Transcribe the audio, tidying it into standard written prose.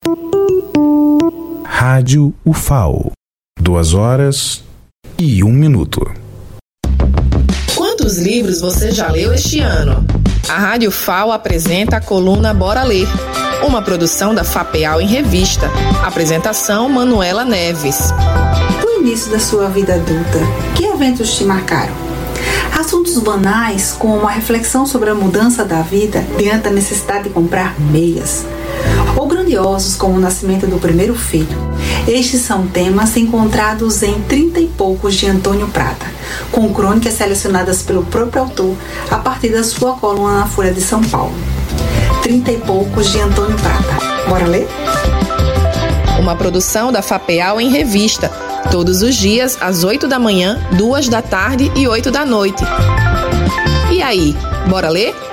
Rádio UFAO. 2h01. Quantos livros você já leu este ano? A Rádio UFAO apresenta a coluna Bora Ler, uma produção da FAPEAL em revista. Apresentação Manuela Neves. No início da sua vida adulta, que eventos te marcaram? Assuntos banais, como a reflexão sobre a mudança da vida diante da necessidade de comprar meias, ou grandiosos, como o nascimento do primeiro filho. Estes são temas encontrados em 30 e poucos de Antônio Prata, com crônicas selecionadas pelo próprio autor a partir da sua coluna na Folha de São Paulo. 30 e poucos de Antônio Prata. Bora ler? Uma produção da FAPEAL em revista, todos os dias às 8 da manhã, 2 da tarde e 8 da noite. E aí, bora ler?